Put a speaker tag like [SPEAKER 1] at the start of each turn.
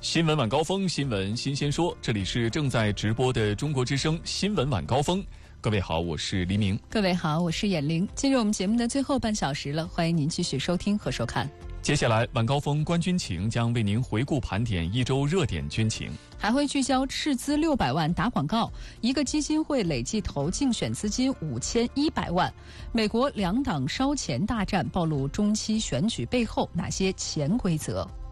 [SPEAKER 1] 新闻晚高峰，新闻新鲜说，这里是正在直播的中国之声新闻晚高峰。各位好，我是黎明。
[SPEAKER 2] 各位好，我是闫玲。进入我们节目的最后半小时了，欢迎您继续收听和收看。
[SPEAKER 1] 接下来晚高峰观军情将为您回顾盘点一周热点军情，
[SPEAKER 2] 还会聚焦斥资600万打广告，一个基金会累计投竞选资金5100万。美国两党烧钱大战暴露中期选举背后哪些潜规则？